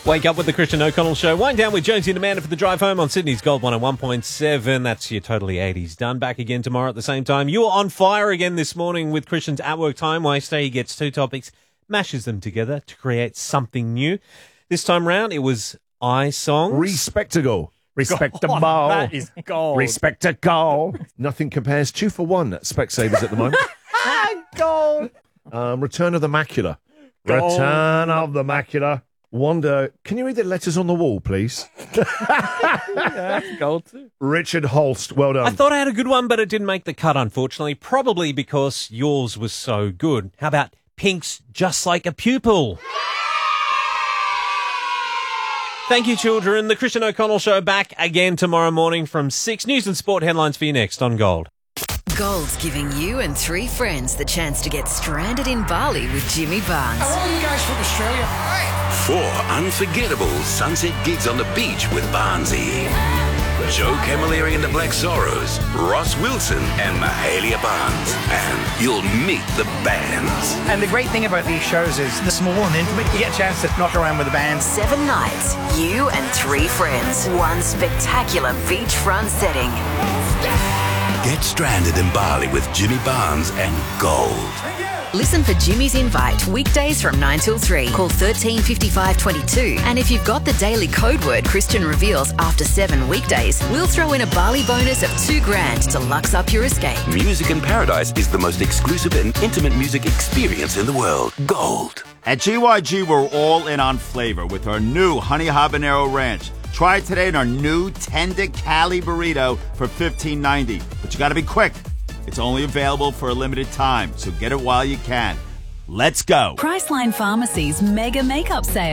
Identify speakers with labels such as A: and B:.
A: Wake up with the Christian O'Connell Show. Wind down with Jonesy and Amanda for the drive home on Sydney's Gold 101.7. That's your totally 80s done. Back again tomorrow at the same time. You are on fire again this morning with Christian's At Work Time Waster. He gets two topics, mashes them together to create something new. This time round, it was songs.
B: Respectable. Respectable.
C: That is gold.
B: Respectable. Nothing compares 2 for 1 at Specsavers at the moment.
C: Gold.
B: Return of the Macula.
C: Gold.
B: Return of the Macula. Wanda, can you read the letters on the wall, please?
C: That's gold too.
B: Richard Holst, well done.
A: I thought I had a good one, but it didn't make the cut, unfortunately. Probably because yours was so good. How about Pink's Just Like a Pupil? Thank you, children. The Christian O'Connell Show back again tomorrow morning from 6. News and sport headlines for you next on Gold.
D: Gold's giving you and 3 friends the chance to get stranded in Bali with Jimmy Barnes.
E: Are all you guys from Australia?
F: 4 unforgettable sunset gigs on the beach with Barnesy. Joe Camilleri and the Black Zorros, Ross Wilson and Mahalia Barnes. And you'll meet the bands.
E: And the great thing about these shows is they're small and intimate. You get a chance to knock around with the bands.
D: 7 nights, you and 3 friends. One spectacular beachfront setting.
F: Get stranded in Bali with Jimmy Barnes and Gold.
D: Listen for Jimmy's Invite, weekdays from 9 till 3. Call 13 55 22. And if you've got the daily code word Christian reveals after 7 weekdays, we'll throw in a Bali bonus of $2,000 to lux up your escape.
F: Music in Paradise is the most exclusive and intimate music experience in the world. Gold.
G: At GYG, we're all in on flavor with our new Honey Habanero Ranch. Try it today in our new Tender Cali Burrito for $15.90. But you gotta be quick. It's only available for a limited time, so get it while you can. Let's go.
H: Priceline Pharmacy's mega makeup sale.